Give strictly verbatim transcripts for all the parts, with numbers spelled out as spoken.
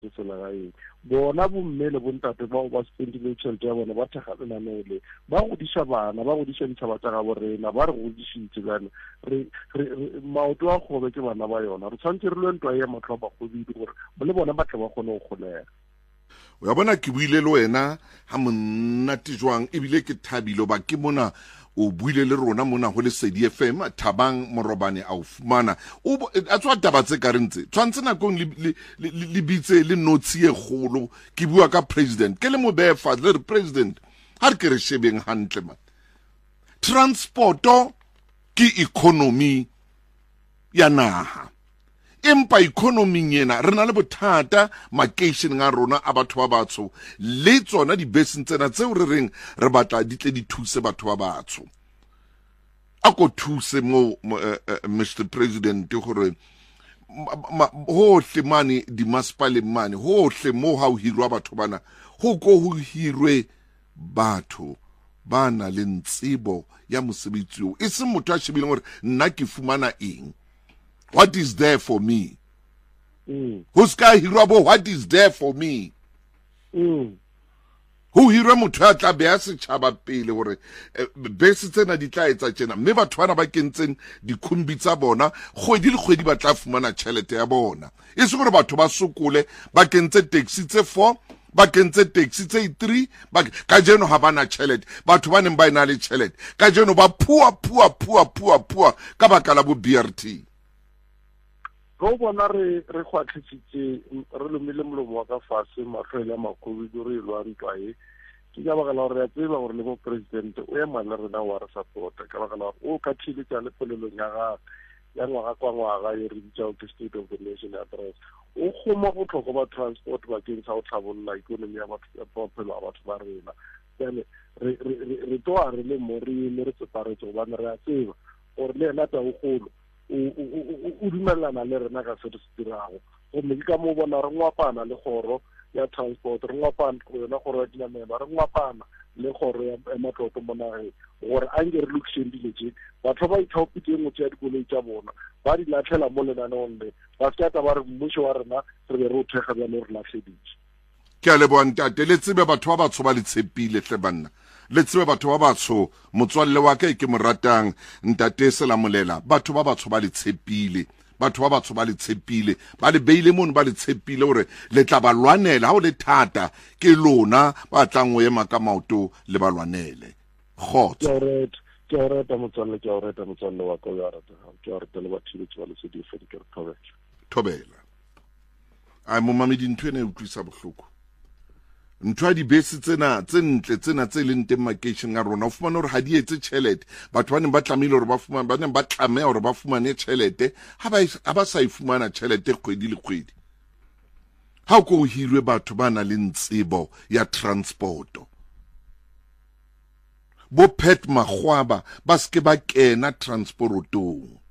tsela ga eng bona bomme le bontate bao ba spendile tšhelete ya bona ba thega lenaneo le ba godisa bana ba godisa ditšhaba tša gabo rena ba re godisitse bana re maoto a kgobe ke bana ba yona re tshwanetse re lwe ntwa ya matlho a bagobedi gore le bona ba tle ba kgone go golega o ya bona ke buile le wena ha monate jwang ebile ke thabilo ba ke mona o buile le rona mona go le Sedi F M Thabang Morobane a o fumana o a tswa taba tse ka rentse tshwantse nakong le bitse le notsi e kgolo ke bua ka president ke le mo befa le president ha re ke re shebeng hantle man transporto ke economy ya naha empa economy yena re na le bothata makeisheneng a rona a batho ba batsho le tsona dibeseng tsena tseo re reng re batla di tle di thuse batho ba batsho a ko thuse mo Mister President gore hohle mane di masipale mane hohle mo ha o hirwa batho bana ho ko ho hirwe batho ba na le ntsebo ya mosebetsi o e se motho a shebile gore nna ke fumana eng. What is there for me? Mm. Who's guy hirabo? What is there for me? Mm. Who hira motho a tla beya setšhaba pele gore bese tsena di tla etsa tjena mme batho bana ba kentseng dikhumbi tsa bona kgwedi le kgwedi ba tla fumana tšhelete ya bona e se gore batho ba sokole ba kentse taxi tse four ba kentse taxi tse three ba ka jeno ha bana tšhelete batho ba neng ba ina le tšhelete ka jeno ba pua pua pua pua pua ka baka la bo B R T go bona re re khwatlhitsitse re lomile molomo wa ka fase matlhoele a makgobidu re lwa ntwa e ke ka baka la gore ya tseba gore le mo president o ya mala rena wa re support ka baka la gore o ka thile tsa le polelong ya ga ya ngwaga kwa ngwaga e re bitsa ke state of the nation address o khoma go tlhoko ba transport ba ke sa o tlhabolla ikonomi ya batho ya popelo a batho ba rena tsene re re re to a re le mori le re separate go bana re a tseba gore le ena ta o golo o dumelana le rena ka se se dirago gomme ke ka mo bona re ngwapana le kgoro ya transport re ngwapana go yona kgoro ya dinamela re ngwapana le kgoro ya matlotlo mo nageng gore a nke re lokiseng dilo tse batho ba ithaopitse ngwe tsa dikoloi tsa bona ba di latlhela mo lenaneong le ba se ka ba re mmušo wa rena re be re o thega bjalo re latlheditše ke a leboa ntate le tsebe batho ba batsho ba le tshepile hle banna le tsebe batho ba batsho motswalle wa ka ke mo ratang ntate Selamolela batho ba batsho ba le tshepile batho ba batsho ba le tshepile ba le beile mono ba le tshepile gore le tla ba lwanela ha o le thata ke lona ba tlang go ema ka maoto le ba lwanele khotso ke a rata motswalle ke a rata motswalle wa ka o ya rata ke a rata le bathibetsi ba le se di fedi ke re thobela thobela a mo mamedi ntwe ne utlwisa bohloko ntwa di bese tsena tse ntle tsena tse leng teng makeisheneng a rona o fumana gore ha di etse tšhelete batho ba neng ba tlamile gore ba fumane ba neng ba tlamea gore ba fumane tšhelete ha ba sa e fumana tšhelete kgwedi le kgwedi ha o ko o hirwe batho ba na le ntsebo ya transporto bo Pet Magwaba ba ske ba kena transportong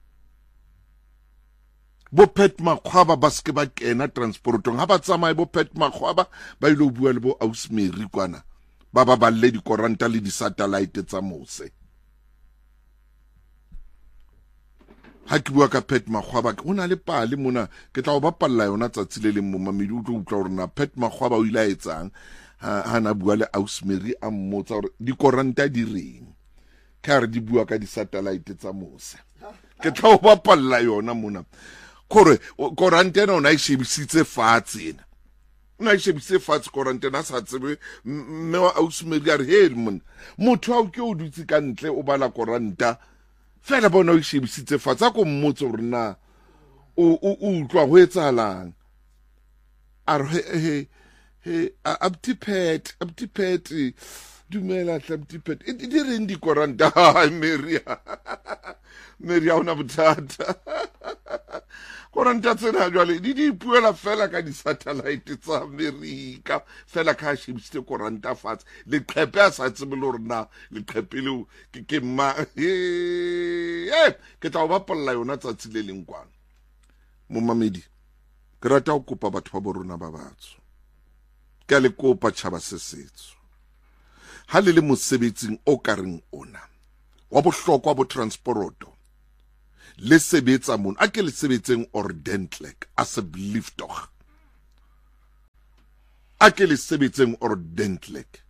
bo Pet Magwaba ba ske ba kena transportong ha ba tsamaye bo Pet Magwaba ba ile o bua le bo Ausmeri kwana ba ba balle di koranta le di satellite tsa mose ha ke bua ka Pet Magwaba o na le pale mona ke tla o bapalla yona tsatsi le le mo mamedi o tlo utlwa gore na Pet Magwaba o ile a etsang ha na bua le Ausmeri a mmotsa gore di koranta di reng ka re di bua ka di satellite tsa mose ke tla o bapalla yona mona kore korantena ona e shebisitse fatsena ona e shebisitse fatse korantena sa tsebe mme wa Ausmeri a re he mona motho a o ke o dutse ka ntle o bala koranta fela bona o e shebisitse fatse a ko mmotse gore na o utlwa go etsahalang a re he he abti pet abti pet dumela abti pet e di reng di koranta Maria Maria ona bothata koranta tsena jwale di di puela fela ka di satellite tsa America fela ka shebisitse koranta fatshe le qhepe a sa tsebe le rona le qhepe le ke ke ma eh ke tla ba palla yona tsatsi le leng kwana mo mamedi ke rata go kopa batho ba borona ba batso ke le kopa tšhaba se setso ha le le mosebetsing o ka reng ona wa bohlokwa bo transporto le sebetsa mon a ke le sebetseng ordentlik as 'n blief tog a ke le sebetseng ordentlik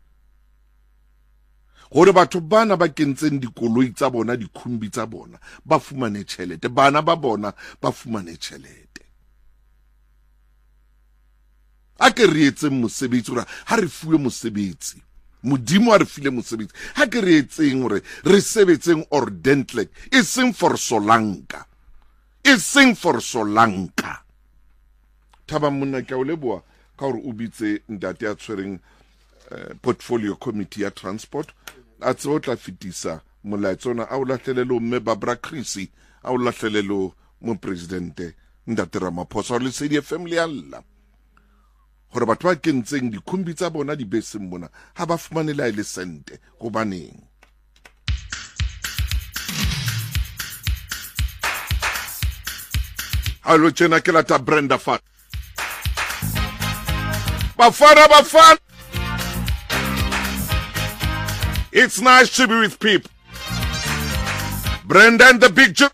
gore batho bana ba kentseng dikoloi tsa bona dikhumbi tsa bona ba fumane tšhelete, bana ba bona ba fumane tšhelete. A ke re etseng mosebetsi gore ha re fuwe mosebetsi, modimo a re file mosebetsi, ha ke re etseng gore re sebetseng ordentlik, e seng for Solanka, e seng for Solanka. Thaba monna ke a o leboa ka gore o bitse ntate a tshwereng uh, portfolio committee ya transport, a tse o tla fetisa molaetsona a o latlhelelo mme Barbara Crissy, a o latlhelelo mo presidente ntate Ramaphosa le Lesedi F M le alla gore batho ba kentseng dikhumbi tsa bona di beseng mona ha ba fumanela ile sente go baneng. Hallo tjena ke la ta Brenda Fat Bafana Bafana. It's nice to be with people. Brenda and the Big Joe.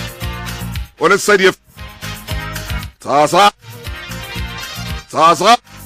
On the Lesedi F M. Zaza. Zaza.